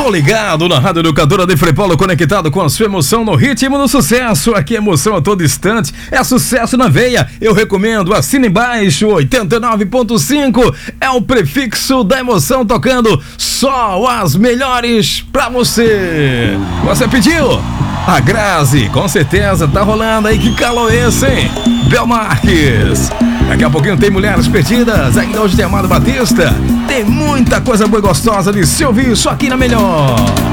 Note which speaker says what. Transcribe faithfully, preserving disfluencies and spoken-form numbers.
Speaker 1: Tô ligado na Rádio Educadora de Frei Paulo, conectado com a sua emoção no ritmo do sucesso. Aqui é emoção a todo instante, é sucesso na veia. Eu recomendo, assina embaixo, oitenta e nove ponto cinco é o prefixo da emoção, tocando só as melhores pra você. Você pediu? A Grazi, com certeza tá rolando aí, que calor esse, hein? Bel Marques. Daqui a pouquinho tem Mulheres Perdidas, ainda hoje tem Amado Batista. Tem muita coisa boa e gostosa de se ouvir, só aqui na Melhor.